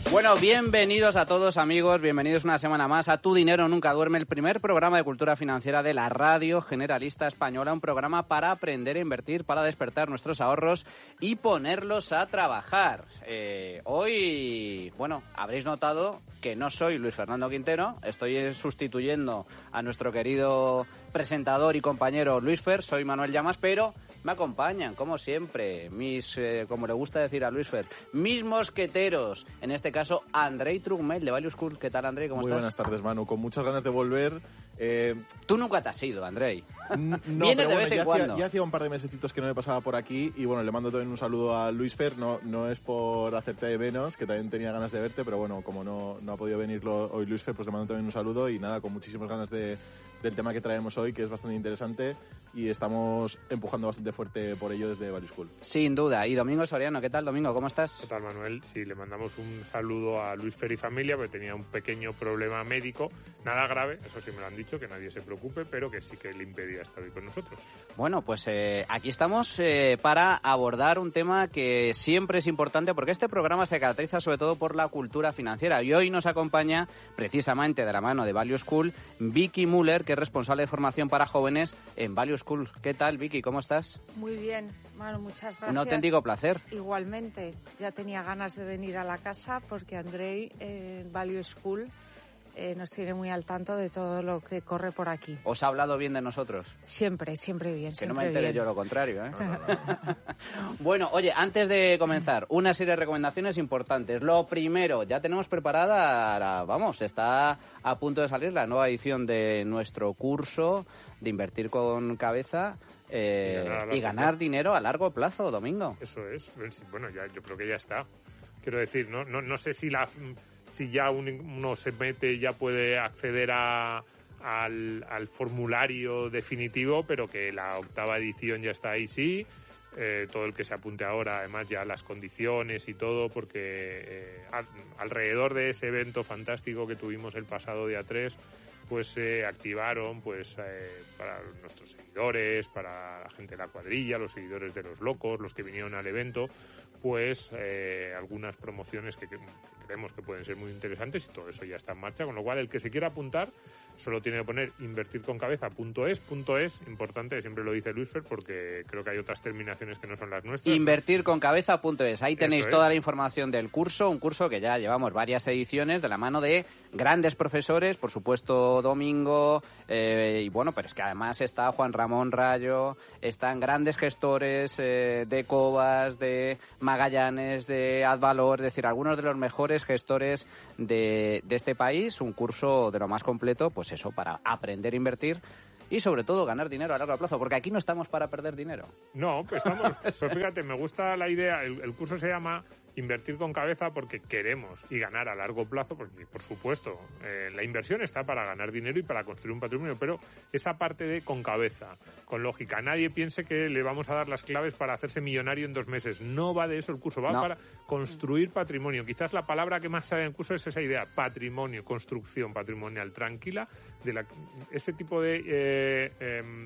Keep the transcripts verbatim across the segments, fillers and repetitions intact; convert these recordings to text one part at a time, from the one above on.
Bueno, bienvenidos a todos, amigos, bienvenidos una semana más a Tu Dinero Nunca Duerme, el primer programa de cultura financiera de la Radio Generalista Española, un programa para aprender a invertir, para despertar nuestros ahorros y ponerlos a trabajar. Eh, hoy, bueno, habréis notado que no soy Luis Fernando Quintero, estoy sustituyendo a nuestro querido presentador y compañero Luis Fer, soy Manuel Llamas, pero me acompañan, como siempre, mis, eh, como le gusta decir a Luis Fer, mis mosqueteros, en este caso Andrei Trugmel de Value School. ¿Qué tal, Andrei? ¿Cómo Muy estás? Buenas tardes, Manu, con muchas ganas de volver. Eh... Tú nunca te has ido, Andrei. No, Vienes de bueno, vez en ya cuando. Hacía, ya hacía un par de mesecitos que no me pasaba por aquí y bueno, le mando también un saludo a Luis Fer, no, no es por hacerte de menos, que también tenía ganas de verte, pero bueno, como no, no ha podido venir hoy Luis Fer, pues le mando también un saludo y nada, con muchísimas ganas de, del tema que traemos hoy, que es bastante interesante y estamos empujando bastante fuerte por ello desde Value School. Sin duda. Y Domingo Soriano, ¿qué tal, Domingo? ¿Cómo estás? ¿Qué tal, Manuel? Sí, le mandamos un saludo a Luis Fer y familia, porque tenía un pequeño problema médico, nada grave, eso sí me lo han dicho, que nadie se preocupe, pero que sí que le impedía estar hoy con nosotros. Bueno, pues eh, aquí estamos eh, para abordar un tema que siempre es importante, porque este programa se caracteriza sobre todo por la cultura financiera. Y hoy nos acompaña, precisamente de la mano de Value School, Vicky Müller, que es responsable de formación para jóvenes en Value School. ¿Qué tal, Vicky? ¿Cómo estás? Muy bien, Manu, muchas gracias. Un auténtico placer. Igualmente, ya tenía ganas de venir a la casa porque Andrei eh, en Value School eh, nos tiene muy al tanto de todo lo que corre por aquí. ¿Os ha hablado bien de nosotros? Siempre, siempre bien. Que siempre no me entere bien. yo lo contrario, ¿eh? No, no, no. Bueno, oye, antes de comenzar, una serie de recomendaciones importantes. Lo primero, ya tenemos preparada, la, vamos, está a punto de salir la nueva edición de nuestro curso de invertir con cabeza eh, y ganar, y ganar dinero a largo plazo, Domingo. Eso es. Bueno, ya yo creo que ya está. Quiero decir, no, no, no sé si la... si ya uno se mete ya puede acceder a, al, al formulario definitivo, pero que la octava edición ya está ahí, sí. Eh, todo el que se apunte ahora, además ya las condiciones y todo, porque eh, a, alrededor de ese evento fantástico que tuvimos el pasado día tres, pues se eh, activaron pues eh, para nuestros seguidores, para la gente de la cuadrilla, los seguidores de los locos, los que vinieron al evento, pues eh, algunas promociones que, que creemos que pueden ser muy interesantes y todo eso ya está en marcha, con lo cual el que se quiera apuntar solo tiene que poner invertirconcabeza.es, punto es, importante, siempre lo dice Luis Fer, porque creo que hay otras terminaciones que no son las nuestras. Invertirconcabeza.es, ahí tenéis Eso toda es. la información del curso, un curso que ya llevamos varias ediciones de la mano de grandes profesores, por supuesto Domingo, eh, y bueno, pero es que además está Juan Ramón Rayo, están grandes gestores eh, de Cobas, de Magallanes, de Advalor, es decir, algunos de los mejores gestores de, de este país, un curso de lo más completo, pues eso, para aprender a invertir y sobre todo ganar dinero a largo plazo, porque aquí no estamos para perder dinero. No, pues estamos, pero fíjate, me gusta la idea, el, el curso se llama Invertir con cabeza porque queremos y ganar a largo plazo, porque por supuesto eh, la inversión está para ganar dinero y para construir un patrimonio, pero esa parte de con cabeza, con lógica, nadie piense que le vamos a dar las claves para hacerse millonario en dos meses, no va de eso el curso, va no. para construir patrimonio. Quizás la palabra que más sale en el curso es esa idea, patrimonio, construcción patrimonial tranquila, de la, ese tipo de eh, eh,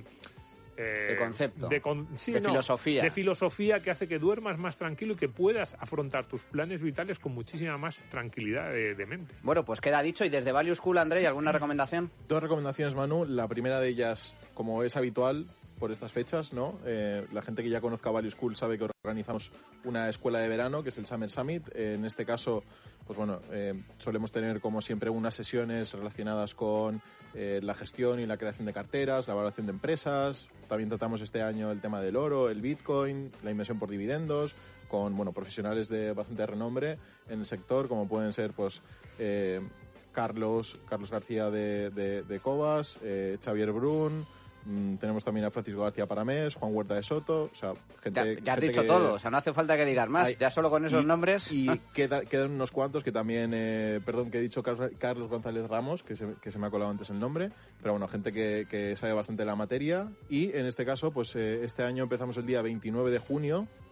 Eh, de concepto, de, con, sí, de no, filosofía. De filosofía que hace que duermas más tranquilo y que puedas afrontar tus planes vitales con muchísima más tranquilidad de, de mente. Bueno, pues queda dicho. Y desde Value School, Andrei, ¿alguna recomendación? Dos recomendaciones, Manu. La primera de ellas, como es habitual por estas fechas, ¿no? Eh, la gente que ya conozca Value School sabe que organizamos una escuela de verano, que es el Summer Summit. Eh, en este caso, pues bueno, eh, solemos tener como siempre unas sesiones relacionadas con eh, la gestión y la creación de carteras, la valoración de empresas. También tratamos este año el tema del oro, el Bitcoin, la inversión por dividendos, con bueno profesionales de bastante renombre en el sector, como pueden ser pues eh, Carlos Carlos García de, de, de Cobas, eh, Xavier Brun. Mm, tenemos también a Francisco García Paramés, Juan Huerta de Soto, o sea, gente... Ya, ya has gente dicho que... todo, o sea, no hace falta que digas más, Hay... ya solo con esos y, nombres... Y queda, quedan unos cuantos que también, eh, perdón, que he dicho Carlos, Carlos González Ramos, que se, que se me ha colado antes el nombre, pero bueno, gente que, que sabe bastante la materia y en este caso, pues eh, este año empezamos el día veintinueve de junio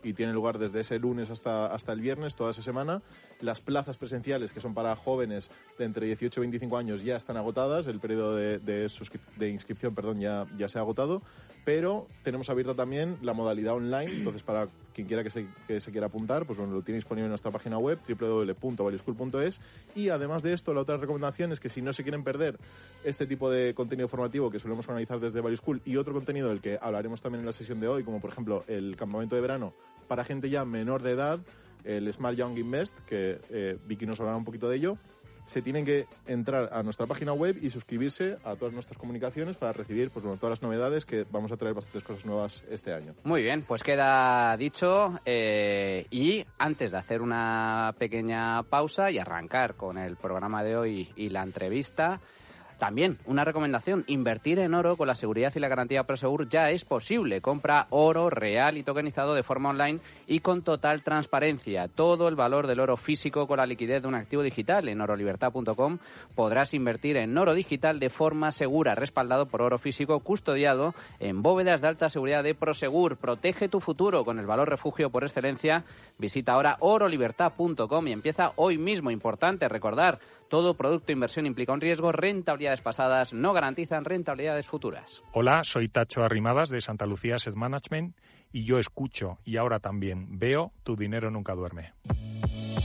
y tiene lugar desde ese lunes hasta, hasta el viernes, toda esa semana. Las plazas presenciales, que son para jóvenes de entre dieciocho y veinticinco años, ya están agotadas. El periodo de, de, de inscripción perdón, ya, ya se ha agotado. Pero tenemos abierta también la modalidad online. Entonces, para quien quiera que se, que se quiera apuntar, pues bueno, lo tiene disponible en nuestra página web, doble u doble u doble u punto value school punto es. Y además de esto, la otra recomendación es que si no se quieren perder este tipo de contenido formativo que solemos organizar desde Value School y otro contenido del que hablaremos también en la sesión de hoy, como por ejemplo el campamento de verano para gente ya menor de edad, el Smart Young Invest, que eh, Vicky nos hablará un poquito de ello, se tienen que entrar a nuestra página web y suscribirse a todas nuestras comunicaciones para recibir pues, bueno, todas las novedades, que vamos a traer bastantes cosas nuevas este año. Muy bien, pues queda dicho. Eh, y antes de hacer una pequeña pausa y arrancar con el programa de hoy y la entrevista, también una recomendación: invertir en oro con la seguridad y la garantía Prosegur ya es posible. Compra oro real y tokenizado de forma online y con total transparencia. Todo el valor del oro físico con la liquidez de un activo digital. En oro libertad punto com podrás invertir en oro digital de forma segura, respaldado por oro físico custodiado en bóvedas de alta seguridad de Prosegur. Protege tu futuro con el valor refugio por excelencia. Visita ahora oro libertad punto com y empieza hoy mismo. Importante recordar: todo producto de inversión implica un riesgo. Rentabilidades pasadas no garantizan rentabilidades futuras. Hola, soy Tacho Arrimadas de Santa Lucía Asset Management y yo escucho y ahora también veo Tu dinero nunca duerme.